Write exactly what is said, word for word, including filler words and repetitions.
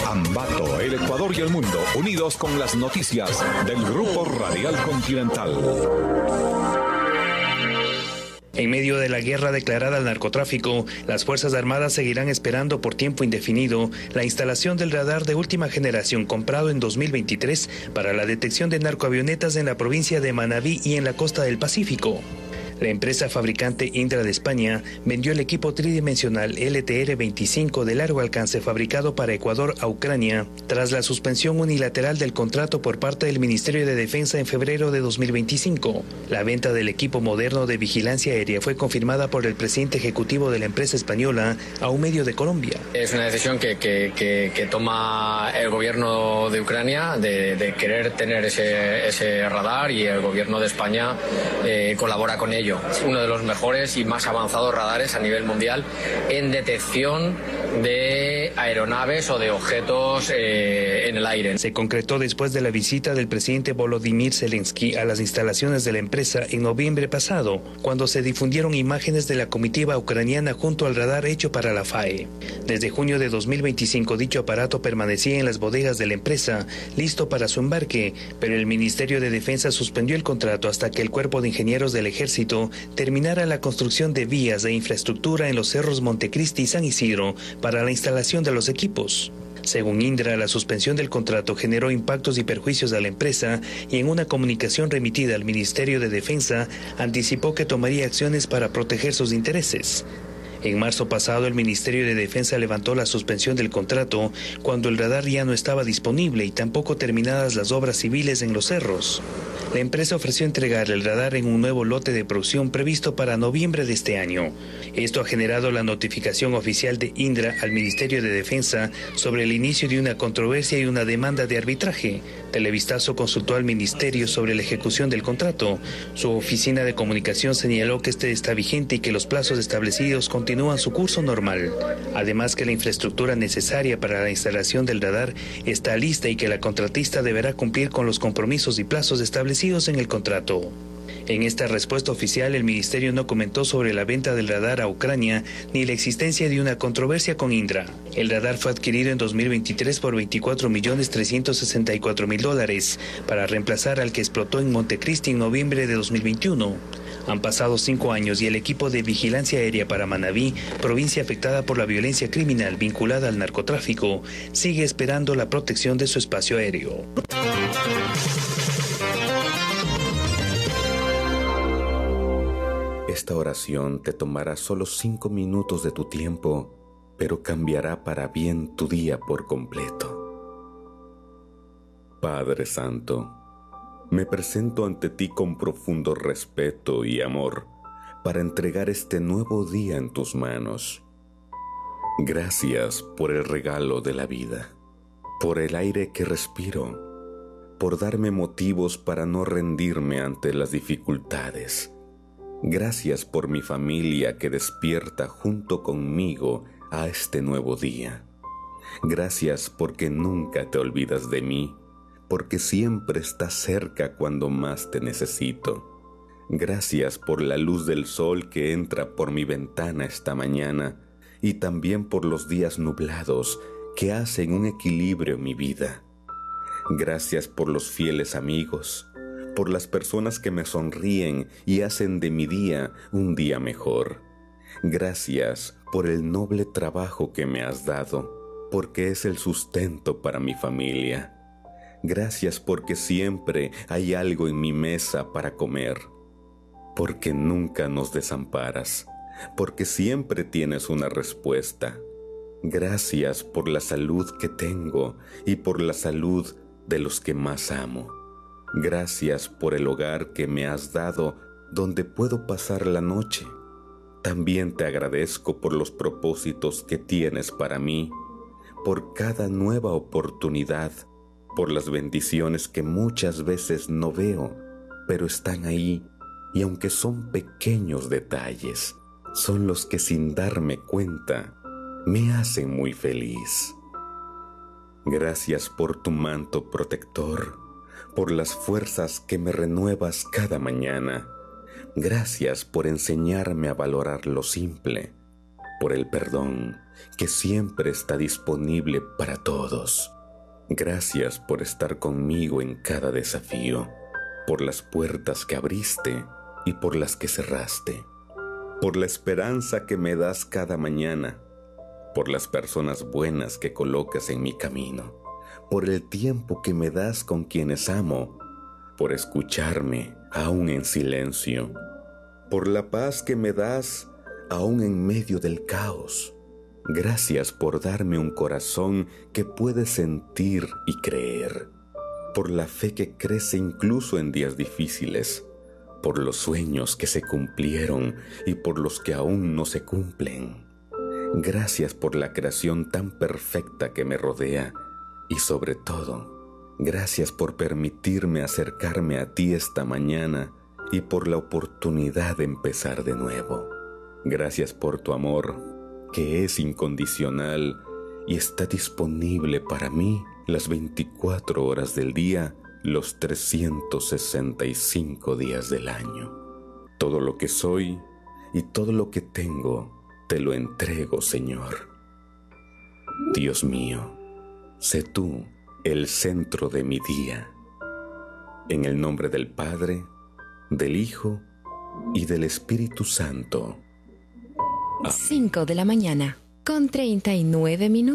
Ambato, el Ecuador y el mundo, unidos con las noticias del Grupo Radial Continental. En medio de la guerra declarada al narcotráfico, las Fuerzas Armadas seguirán esperando por tiempo indefinido la instalación del radar de última generación comprado en dos mil veintitrés para la detección de narcoavionetas en la provincia de Manabí y en la costa del Pacífico. La empresa fabricante Indra de España vendió el equipo tridimensional L T R veinticinco de largo alcance fabricado para Ecuador a Ucrania tras la suspensión unilateral del contrato por parte del Ministerio de Defensa en febrero de dos mil veinticinco. La venta del equipo moderno de vigilancia aérea fue confirmada por el presidente ejecutivo de la empresa española a un medio de Colombia. Es una decisión que, que, que, que toma el gobierno de Ucrania de, de querer tener ese, ese radar, y el gobierno de España eh, colabora con ello. Uno de los mejores y más avanzados radares a nivel mundial en detección de aeronaves o de objetos eh, en el aire. Se concretó después de la visita del presidente Volodymyr Zelensky a las instalaciones de la empresa en noviembre pasado, cuando se difundieron imágenes de la comitiva ucraniana junto al radar hecho para la F A E. Desde junio de dos mil veinticinco dicho aparato permanecía en las bodegas de la empresa, listo para su embarque, pero el Ministerio de Defensa suspendió el contrato hasta que el Cuerpo de Ingenieros del Ejército terminara la construcción de vías e infraestructura en los cerros Montecristi y San Isidro para la instalación de los equipos. Según Indra, la suspensión del contrato generó impactos y perjuicios a la empresa, y en una comunicación remitida al Ministerio de Defensa anticipó que tomaría acciones para proteger sus intereses. En marzo pasado, el Ministerio de Defensa levantó la suspensión del contrato cuando el radar ya no estaba disponible y tampoco terminadas las obras civiles en los cerros. La empresa ofreció entregar el radar en un nuevo lote de producción previsto para noviembre de este año. Esto ha generado la notificación oficial de Indra al Ministerio de Defensa sobre el inicio de una controversia y una demanda de arbitraje. Televistazo consultó al Ministerio sobre la ejecución del contrato. Su oficina de comunicación señaló que este está vigente y que los plazos establecidos continúan su curso normal. Además, que la infraestructura necesaria para la instalación del radar está lista y que la contratista deberá cumplir con los compromisos y plazos establecidos en el contrato. En esta respuesta oficial, el ministerio no comentó sobre la venta del radar a Ucrania ni la existencia de una controversia con Indra. El radar fue adquirido en dos mil veintitrés por veinticuatro millones trescientos sesenta y cuatro mil dólares para reemplazar al que explotó en Montecristi en noviembre de dos mil veintiuno. Han pasado cinco años y el equipo de vigilancia aérea para Manabí, provincia afectada por la violencia criminal vinculada al narcotráfico, sigue esperando la protección de su espacio aéreo. Esta oración te tomará solo cinco minutos de tu tiempo, pero cambiará para bien tu día por completo. Padre Santo, me presento ante ti con profundo respeto y amor para entregar este nuevo día en tus manos. Gracias por el regalo de la vida, por el aire que respiro, por darme motivos para no rendirme ante las dificultades. Gracias por mi familia que despierta junto conmigo a este nuevo día. Gracias porque nunca te olvidas de mí, porque siempre estás cerca cuando más te necesito. Gracias por la luz del sol que entra por mi ventana esta mañana y también por los días nublados que hacen un equilibrio en mi vida. Gracias por los fieles amigos, por las personas que me sonríen y hacen de mi día un día mejor. Gracias por el noble trabajo que me has dado, porque es el sustento para mi familia. Gracias porque siempre hay algo en mi mesa para comer, porque nunca nos desamparas, porque siempre tienes una respuesta. Gracias por la salud que tengo y por la salud de los que más amo. Gracias por el hogar que me has dado donde puedo pasar la noche. También te agradezco por los propósitos que tienes para mí, por cada nueva oportunidad, por las bendiciones que muchas veces no veo, pero están ahí, y aunque son pequeños detalles, son los que sin darme cuenta me hacen muy feliz. Gracias por tu manto protector, por las fuerzas que me renuevas cada mañana. Gracias por enseñarme a valorar lo simple, por el perdón, que siempre está disponible para todos. Gracias por estar conmigo en cada desafío, por las puertas que abriste y por las que cerraste, por la esperanza que me das cada mañana, por las personas buenas que colocas en mi camino, por el tiempo que me das con quienes amo, por escucharme aún en silencio, por la paz que me das aún en medio del caos. Gracias por darme un corazón que puede sentir y creer, por la fe que crece incluso en días difíciles, por los sueños que se cumplieron y por los que aún no se cumplen. Gracias por la creación tan perfecta que me rodea y sobre todo, gracias por permitirme acercarme a ti esta mañana y por la oportunidad de empezar de nuevo. Gracias por tu amor, que es incondicional y está disponible para mí las veinticuatro horas del día, los trescientos sesenta y cinco días del año. Todo lo que soy y todo lo que tengo, te lo entrego, Señor. Dios mío, sé tú el centro de mi día. En el nombre del Padre, del Hijo y del Espíritu Santo. cinco de la mañana, con treinta y nueve minutos.